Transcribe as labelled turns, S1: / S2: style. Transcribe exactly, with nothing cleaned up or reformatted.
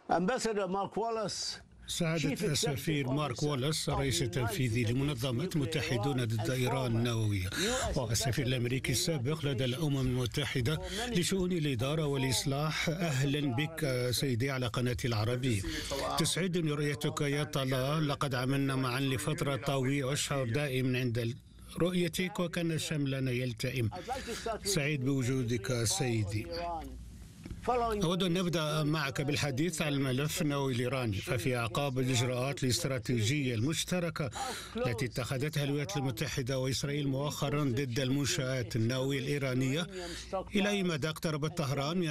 S1: سعادة السفير مارك وولاس الرئيس التنفيذي لمنظمة متحدون ضد إيران النووية والسفير الأمريكي السابق لدى الأمم المتحدة لشؤون الإدارة والإصلاح، أهلا بك سيدي على قناة العربية. تسعدني رؤيتك يا طلال، لقد عملنا معا لفترة طويلة وأشعر دائما عند رؤيتك وكان شملنا يلتئم. سعيد بوجودك سيدي. أود أن نبدأ معك بالحديث عن الملف النووي الإيراني، ففي أعقاب الإجراءات الاستراتيجية المشتركة التي اتخذتها الولايات المتحدة وإسرائيل مؤخرا ضد المنشآت النووية الإيرانية، إلى أي مدى اقتربت طهران